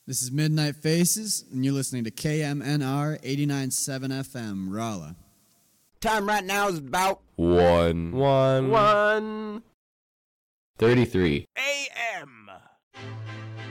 This is Midnight Faces, and you're listening to KMNR 89.7 FM, Rolla. Time right now is about 1:33 a.m.